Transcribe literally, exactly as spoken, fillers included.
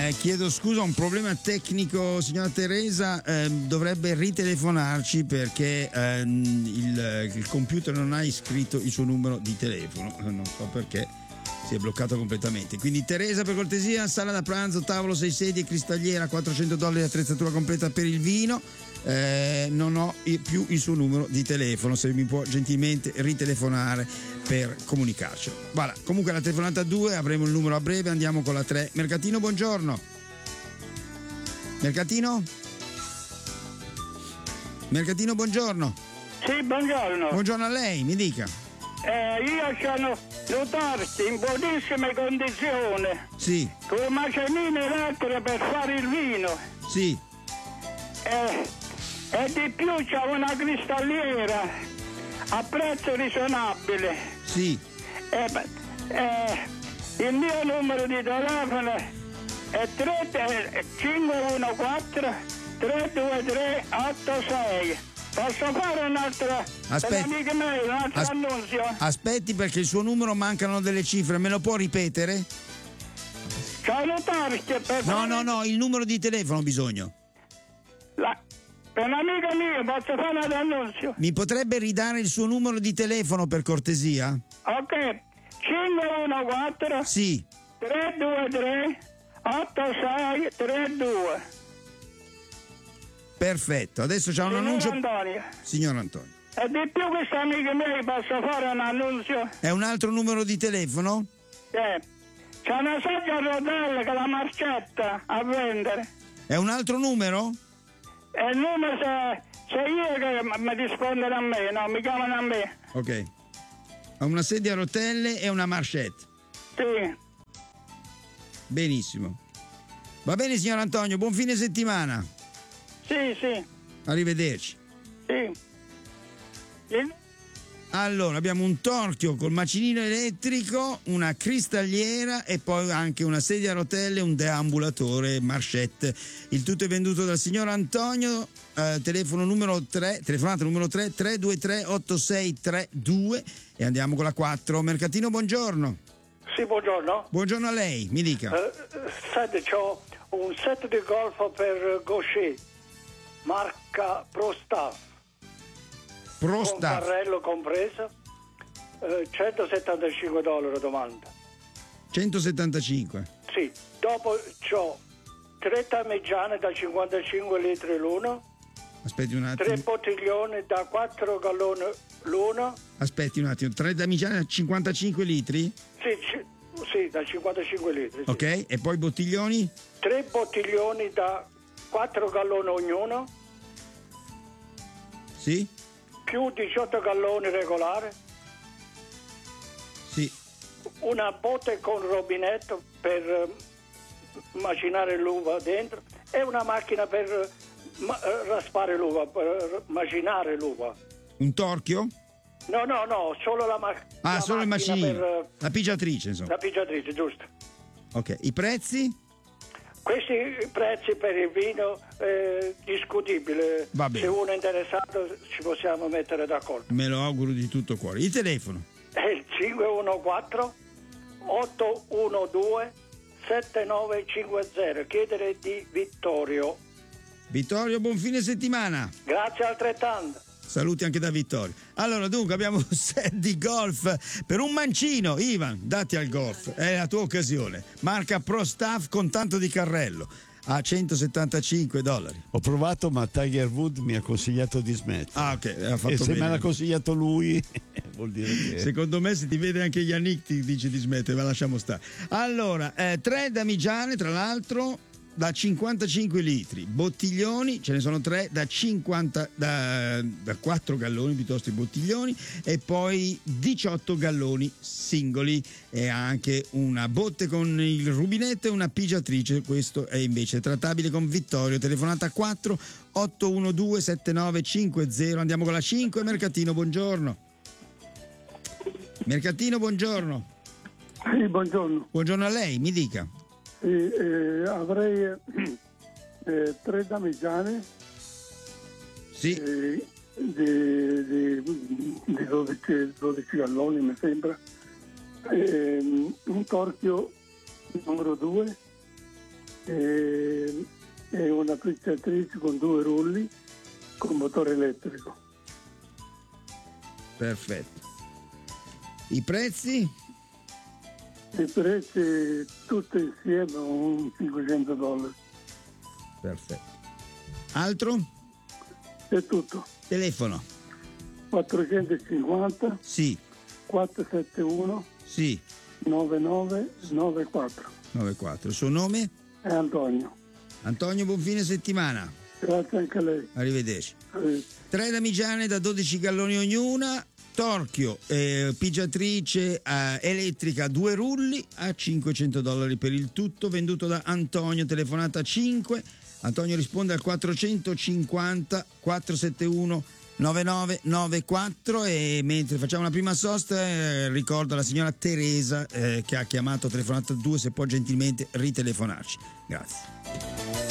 Eh, chiedo scusa, un problema tecnico, signora Teresa, eh, dovrebbe ritelefonarci perché ehm, il, il computer non ha iscritto il suo numero di telefono, non so perché si è bloccato completamente. Quindi Teresa, per cortesia, sala da pranzo, tavolo sei sedie, cristalliera, quattrocento dollari, attrezzatura completa per il vino. Eh, non ho più il suo numero di telefono, se mi può gentilmente ritelefonare per comunicarci. Voilà, comunque la telefonata due, avremo il numero a breve, andiamo con la tre. Mercatino, buongiorno. Mercatino? Mercatino, buongiorno. Sì, buongiorno. Buongiorno a lei, mi dica. Eh, io sono Lutarchi in buonissime condizioni. Sì. Con macinine elettriche per fare il vino. Sì. Eh, e di più c'è una cristalliera a prezzo ragionabile. Sì. Eh, eh, il mio numero di telefono è tre cinque uno quattro tre due tre otto sei. Posso fare un'altra? Aspetti, per amiche mie, un altro as- annunzio? Aspetti, perché il suo numero mancano delle cifre, me lo può ripetere? Ciao Lutarchi, per No, no, no, il numero di telefono ho bisogno. La... Per un'amica mia posso fare un annunzio? Mi potrebbe ridare il suo numero di telefono, per cortesia? Ok, cinque uno quattro Sì. tre due tre otto sei tre due. Perfetto, adesso c'è un Signor annuncio. Antonio. Signor Antonio. E di più questa amica mia posso fare un annuncio? È un altro numero di telefono? Eh, c'è una sedia a rotelle che la marcetta a vendere. È un altro numero? E il numero se, se io che mi rispondono a me, no, mi chiamano a me. Ok. Ha una sedia a rotelle e una marchette. Sì. Benissimo. Va bene, signor Antonio, buon fine settimana. Sì, sì. Arrivederci. Sì. Il... Allora, abbiamo un torchio col macinino elettrico, una cristalliera e poi anche una sedia a rotelle, un deambulatore marchette. Il tutto è venduto dal signor Antonio, eh, telefono numero tre, telefonata numero tre, tre due tre otto sei tre due, e andiamo con la quattro. Mercatino, buongiorno. Sì, buongiorno. Buongiorno a lei, mi dica. Uh, senti, c'ho un set di golf per Gaucher, marca ProStaff. ProStaff. Con carrello compreso, uh, centosettantacinque dollari domanda. centosettantacinque. Sì, dopo c'ho tre damigiane da cinquantacinque litri l'uno. Aspetti un attimo. Tre bottiglioni da quattro galloni l'uno. Aspetti un attimo, tre damigiane da cinquantacinque litri? Sì, ci, sì, da cinquantacinque litri. Sì. Ok, e poi bottiglioni? Tre bottiglioni da quattro galloni ognuno. Sì? Più diciotto galloni regolari. Sì. Una botte con robinetto per uh, macinare l'uva dentro e una macchina per uh, ma, uh, raspare l'uva, per macinare l'uva. Un torchio? No, no, no, solo la, ma- Ah, la solo il macchina macinino. per, uh, la pigiatrice, insomma. la pigiatrice, giusto. Ok, i prezzi? Questi prezzi per il vino eh, discutibile. Va bene. Se uno è interessato ci possiamo mettere d'accordo. Me lo auguro di tutto cuore. Il telefono? È il cinque uno quattro otto uno due sette nove cinque zero. Chiedere di Vittorio. Vittorio, buon fine settimana. Grazie altrettanto. Saluti anche da Vittorio. Allora, dunque, abbiamo un set di golf per un mancino. Ivan, datti al golf, è la tua occasione. Marca ProStaff con tanto di carrello a centosettantacinque dollari. Ho provato, ma Tiger Woods mi ha consigliato di smettere. Ah, ok, ha fatto e se bene. me l'ha consigliato lui vuol dire che... Secondo me, se ti vede anche Yannick ti dice di smettere, ma lasciamo stare. Allora, eh, tre damigiane, tra l'altro, da cinquantacinque litri, bottiglioni, ce ne sono tre da cinquanta, da, da quattro galloni piuttosto i bottiglioni, e poi diciotto galloni singoli, e anche una botte con il rubinetto e una pigiatrice. Questo è invece trattabile con Vittorio. Telefonata quattro otto uno due sette nove cinque zero. Andiamo con la cinque. Mercatino, buongiorno. Mercatino, buongiorno. Sì, buongiorno. Buongiorno a lei, mi dica. Sì, eh, avrei eh, tre damigiane sì. eh, di, di, di dodici, dodici galloni, mi sembra, eh, un torchio numero due e, e una friggitrice con due rulli con motore elettrico. Perfetto. I prezzi? I prezzi tutti insieme un cinquecento dollari. Perfetto. Altro? È tutto. Telefono? quattrocentocinquanta Sì. quattrocentosettantuno Sì. novantanove novantaquattro. novantaquattro. Il suo nome? È Antonio. Antonio, buon fine settimana. Grazie anche a lei. Arrivederci. Eh, Tre damigiane da dodici galloni ognuna, torchio, eh, pigiatrice eh, elettrica, due rulli a cinquecento dollari per il tutto, venduto da Antonio, telefonata cinque. Antonio risponde al quattrocentocinquanta quattrocentosettantuno novantanove novantaquattro e mentre facciamo la prima sosta eh, ricordo alla signora Teresa eh, che ha chiamato telefonata due se può gentilmente ritelefonarci. Grazie.